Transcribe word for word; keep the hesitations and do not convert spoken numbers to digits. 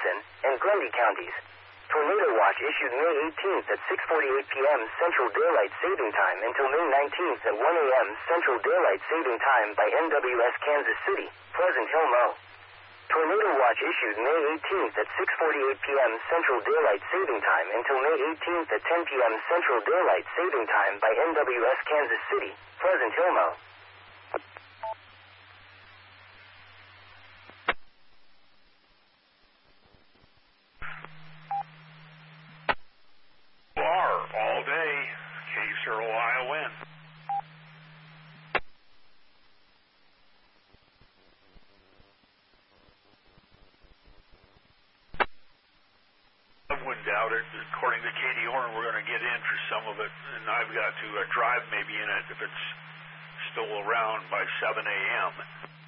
Johnson, and Grundy counties. Tornado watch issued May eighteenth at six forty-eight p m Central Daylight Saving Time until May nineteenth at one a m Central Daylight Saving Time by N W S Kansas City, Pleasant Hill, Mo. Tornado watch issued May eighteenth at six forty-eight p m Central Daylight Saving Time until May eighteenth at ten p m Central Daylight Saving Time by N W S Kansas City, Pleasant Hill, Mo. All day, Case or Ohio win. I wouldn't doubt it. According to Katie Horn, we're going to get in for some of it, and I've got to uh, drive maybe in it if it's still around by seven a m